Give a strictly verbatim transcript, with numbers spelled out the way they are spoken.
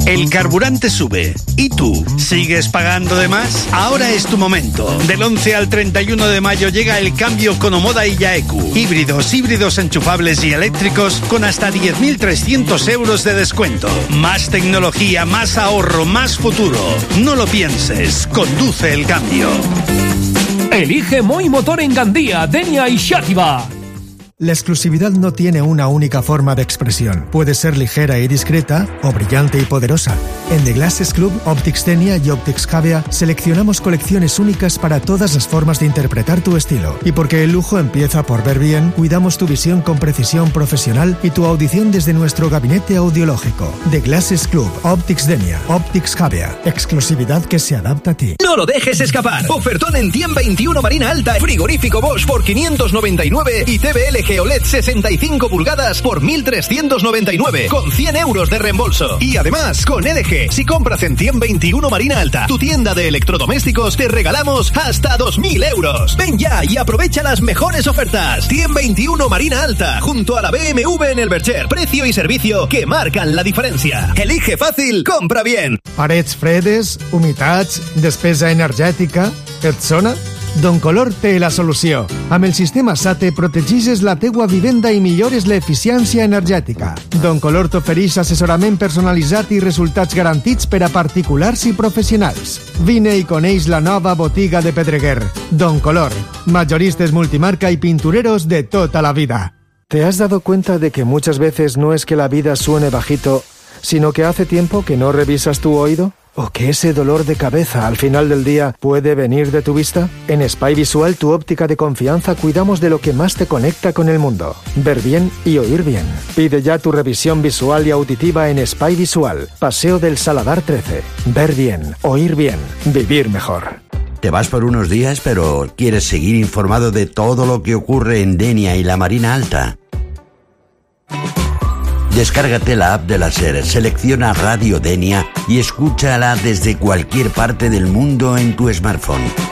El carburante sube. ¿Y tú? ¿Sigues pagando de más? Ahora es tu momento. Del once al treinta y uno de mayo llega el cambio con Omoda y Yaeku. Híbridos, híbridos enchufables y eléctricos con hasta diez mil trescientos euros de descuento. Más tecnología, más ahorro, más futuro. No lo pienses. Conduce el cambio. Elige Moi Motor en Gandía, Denia y Xàtiva. La exclusividad no tiene una única forma de expresión. Puede ser ligera y discreta o brillante y poderosa. En The Glasses Club, Optics Denia y Optics Javea seleccionamos colecciones únicas para todas las formas de interpretar tu estilo. Y porque el lujo empieza por ver bien, cuidamos tu visión con precisión profesional y tu audición desde nuestro gabinete audiológico. The Glasses Club, Optics Denia, Optics Javea. Exclusividad que se adapta a ti. No lo dejes escapar. Ofertón en Tiem veintiuno Marina Alta. Frigorífico Bosch por quinientos noventa y nueve y T V L G O L E D sesenta y cinco pulgadas por mil trescientos noventa y nueve con cien euros de reembolso. Y además, con L G, si compras en Tiem veintiuno Marina Alta, tu tienda de electrodomésticos, te regalamos hasta dos mil euros. Ven ya y aprovecha las mejores ofertas. Tiem veintiuno Marina Alta, junto a la B M W en el Bercher. Precio y servicio que marcan la diferencia. Elige fàcil, compra bien. Parets fredes, humitats, despesa energètica... Et sona? Doncolor té la solució. Amb el sistema SATE protegixes la teua vivenda i millores l'eficiència energètica. Doncolor t'ofereix assessorament personalitzat i resultats garantits per a particulars i professionals. Vine i coneix la nova botiga de Pedreguer. Doncolor, mayoristes multimarca y pintureros de toda la vida. ¿Te has dado cuenta de que muchas veces no es que la vida suene bajito, sino que hace tiempo que no revisas tu oído? ¿O que ese dolor de cabeza al final del día puede venir de tu vista? En Spy Visual, tu óptica de confianza, cuidamos de lo que más te conecta con el mundo. Ver bien y oír bien. Pide ya tu revisión visual y auditiva en Spy Visual, Paseo del Saladar trece. Ver bien, oír bien, vivir mejor. Te vas por unos días, pero quieres seguir informado de todo lo que ocurre en Denia y la Marina Alta. Descárgate la app de la SER, selecciona Radio Denia y escúchala desde cualquier parte del mundo en tu smartphone.